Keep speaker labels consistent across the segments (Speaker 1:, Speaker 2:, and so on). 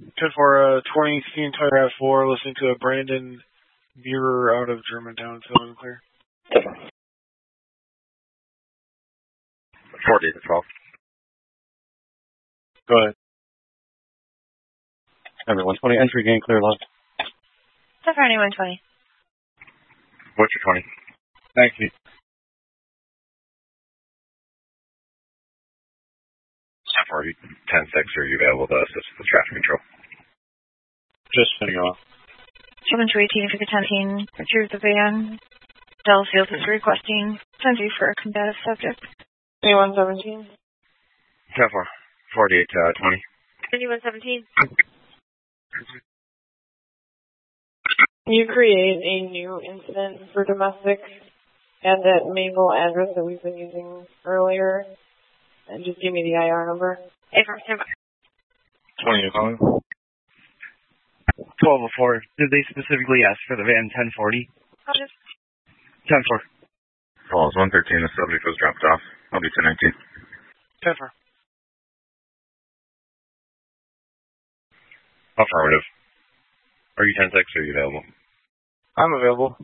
Speaker 1: 10 for 20 C entire F4, listening to a Brandon Burer out of Germantown, so I'm clear.
Speaker 2: 40 to 12.
Speaker 1: Go ahead.
Speaker 3: Number 120, entry gain, clear left.
Speaker 4: 10 for 120.
Speaker 2: What's your 20?
Speaker 1: 19.
Speaker 2: 10-6, are you available to assist with traffic control?
Speaker 1: Just spinning off.
Speaker 4: 7-18 for the 10-10. Retrieve the van. Dallas Field is requesting 10-3 for a combative subject.
Speaker 5: 21-17.
Speaker 2: 10-4. 48 to 20.
Speaker 4: 21-17.
Speaker 5: Can you create a new incident for domestic at that Mayville address that we've been using earlier? And just give me the IR number.
Speaker 1: 20 calling.
Speaker 3: 1204. Did they specifically ask for the van 1040? 10-4.
Speaker 2: Calls 113, the subject was dropped off. I'll be 1019.
Speaker 1: 10 for.
Speaker 2: Affirmative. Are you 10-6 or are you available?
Speaker 1: I'm available.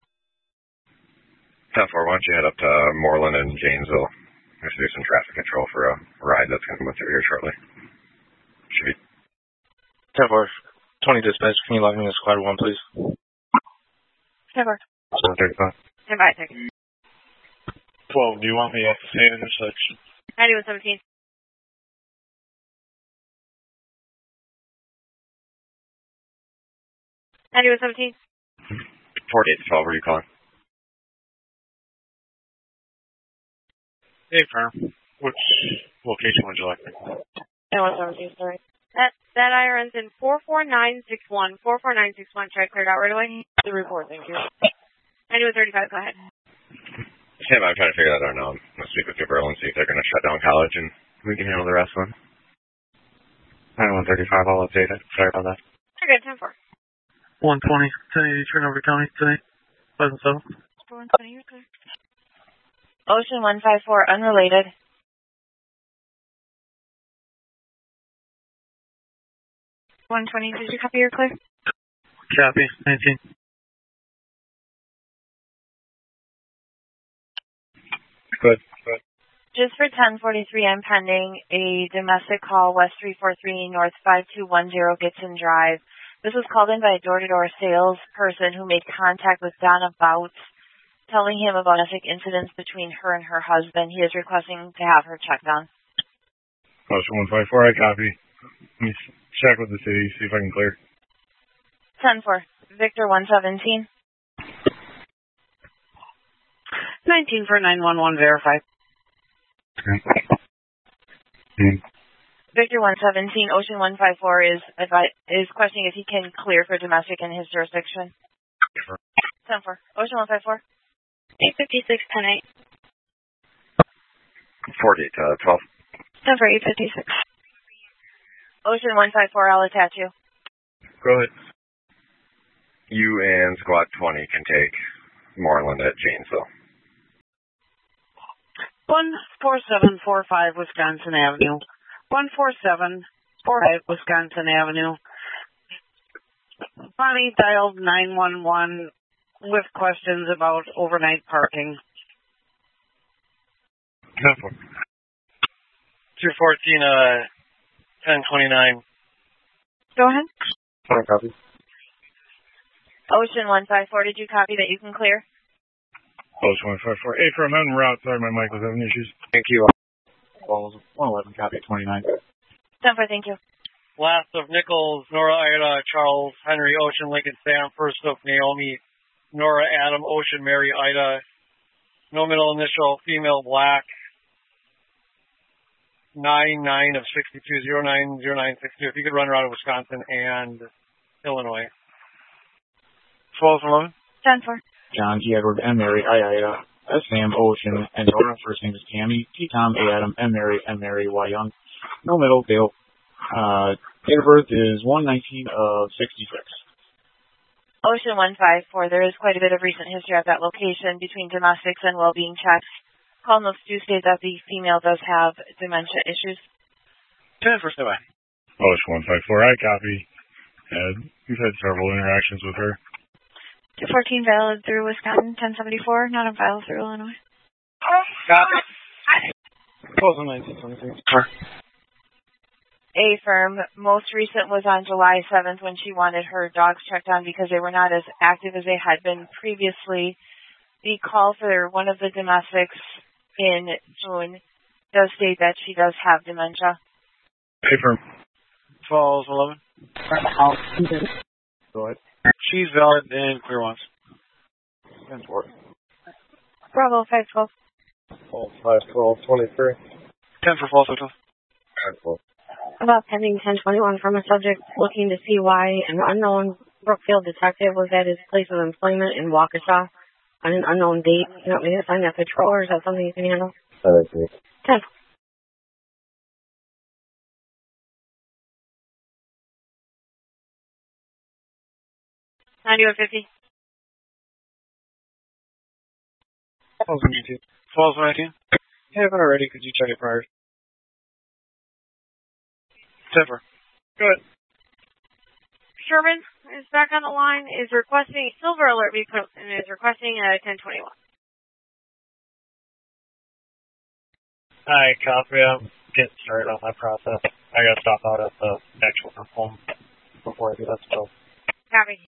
Speaker 2: 10-4, why don't you head up to Moreland and Janesville? There's do some traffic control for a ride that's going to come through here shortly. Should be.
Speaker 1: 10 for 20 dispatch. Can you log me to squad 1, please?
Speaker 4: 10 for.
Speaker 2: 735.
Speaker 4: 10 by
Speaker 1: 12. Do you want me at the same intersection?
Speaker 4: 91-17. 91-17.
Speaker 2: 48 to 12, are you calling?
Speaker 1: Hey, firm. Which location would you like?
Speaker 5: 21-17, sorry.
Speaker 4: That IR ends in 44961. 44961. Try cleared out right away.
Speaker 5: The report, thank you.
Speaker 4: 91-35, go ahead.
Speaker 2: Sam, I'm trying to figure that out now. I'm going to speak with Gabriel and see if they're going to shut down college and we can handle the rest of them. 9135, I'll update it. Sorry about that.
Speaker 4: You're good, 10-4.
Speaker 1: 120. 1080, turn over county today. Pleasant 7.
Speaker 4: 120, you're clear. Ocean 154, unrelated. 120, did you copy your clear?
Speaker 1: Copy. 19. Good.
Speaker 4: Just for 1043, I'm pending a domestic call, West 343, North 5210, Gibson Drive. This was called in by a door-to-door salesperson who made contact with Donna Bouts, telling him about domestic incidents between her and her husband. He is requesting to have her checked on.
Speaker 1: Ocean 154, I copy. Let me check with the city, see if I can clear.
Speaker 4: 10-4. Victor 117.
Speaker 5: 19 for 911, verify.
Speaker 4: Victor 117, Ocean 154 is questioning if he can clear for domestic in his jurisdiction. 10-4. Ocean 154. 856, 10-8.
Speaker 2: 48 to 12.
Speaker 4: 10 for 856. Ocean 154, I'll attach you.
Speaker 1: Go ahead.
Speaker 2: You and Squad 20 can take Moreland at Janesville.
Speaker 5: 14745 Wisconsin Avenue. 14745 Wisconsin Avenue. Bonnie dialed 911 with questions about overnight parking.
Speaker 1: 214, 1029.
Speaker 4: Go ahead.
Speaker 1: Copy.
Speaker 4: Ocean 154, did you copy that you can clear?
Speaker 1: Ocean 154. Hey, for a moment, we're out. Sorry, my mic was having issues.
Speaker 3: Thank you. 111, copy 29.
Speaker 4: 10-4, thank you.
Speaker 6: Last of Nichols, Nora, Ida, Charles, Henry, Ocean, Lincoln, Sam. First of Naomi, Nora, Adam, Ocean, Mary, Ida. No middle initial, female, black. 99 of 62, 090962. If you could run around Wisconsin and Illinois.
Speaker 1: 12 and 11.
Speaker 4: 10-4.
Speaker 3: John, G. Edward, M. Mary, I. Ida, S. Sam, Ocean, and Nora. First name is Tammy, T. Tom, A. Adam, M. Mary, Y. Young. No middle, Dale. Date of birth is 1/19 of 66.
Speaker 4: Ocean 154, there is quite a bit of recent history at that location between domestics and well-being checks. Call notes do state that the female does have dementia issues.
Speaker 1: 10 for 7.
Speaker 7: Polish 154, I copy. We've had several interactions with her.
Speaker 4: 214 valid through Wisconsin, 1074, not on file through Illinois.
Speaker 6: Copy.
Speaker 1: Calls on 1923.
Speaker 4: A firm, most recent was on July 7th when she wanted her dogs checked on because they were not as active as they had been previously. The call for one of the domestics in June does state that she does have dementia.
Speaker 7: A firm.
Speaker 1: Falls 11.
Speaker 3: Go ahead.
Speaker 1: She's valid and clear once.
Speaker 3: 10-4.
Speaker 4: Bravo 512.
Speaker 8: False 512, 23.
Speaker 1: 10 for false 512.
Speaker 8: 10-4.
Speaker 5: About pending 1021 from a subject looking to see why an unknown Brookfield detective was at his place of employment in Waukesha on an unknown date. You want me to assign that patrol, or is that something you can handle? 10.
Speaker 4: 9150.
Speaker 1: Falls 19. Falls 19. Haven't already. Could you check it prior? 10 for. Go ahead.
Speaker 9: Sherman is back on the line, is requesting a silver alert be put, and is requesting a 1021.
Speaker 6: Hi, copy. I'm getting started on my process. I gotta stop out at the actual home before I do that, so.
Speaker 9: Copy.